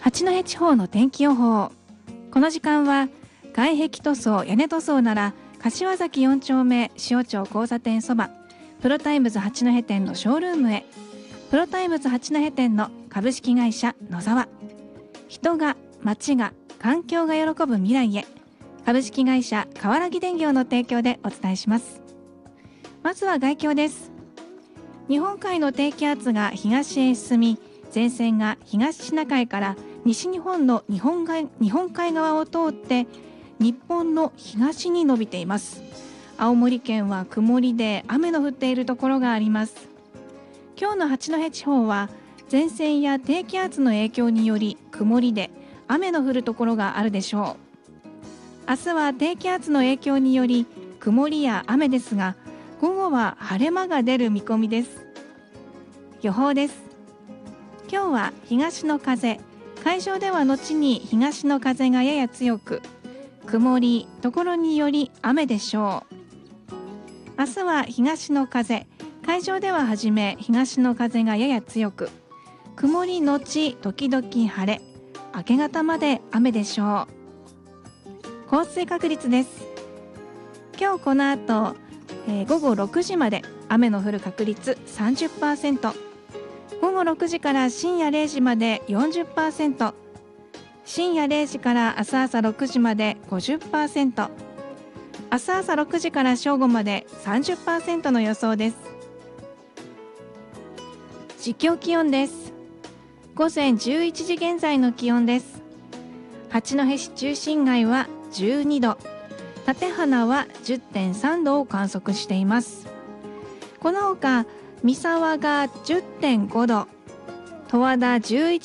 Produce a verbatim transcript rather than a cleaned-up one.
八戸地方の天気予報。この時間は外壁塗装屋根塗装なら柏崎よん丁目塩町交差点そばプロタイムズ八戸店のショールームへ。プロタイムズ八戸店の株式会社野沢、人が街が環境が喜ぶ未来へ。株式会社川原木電業の提供でお伝えします。まずは概況です。日本海の低気圧が東へ進み、前線が東シナ海から西日本の日本海、日本海側を通って日本の東に伸びています。青森県は曇りで雨の降っているところがあります。今日の八戸地方は前線や低気圧の影響により曇りで雨の降るところがあるでしょう。明日は低気圧の影響により曇りや雨ですが、午後は晴れ間が出る見込みです。予報です。今日は東の風、海上では後に東の風がやや強く、曇り、ところにより雨でしょう。明日は東の風、海上でははじめ東の風がやや強く、曇りのち時々晴れ、明け方まで雨でしょう。降水確率です。今日この後、えー、午後ろくじまで雨の降る確率 さんじゅっパーセント、午後ろくじから深夜れいじまで よんじゅっパーセント、深夜れいじから明日朝ろくじまで ごじゅっパーセント、明日朝ろくじから正午まで さんじゅっパーセント の予想です。実況気温です。午前じゅういちじ現在の気温です。八戸市中心街はじゅうにど、館鼻は じゅってんさんどを観測しています。このほか三沢が じゅってんごど、十和田じゅういち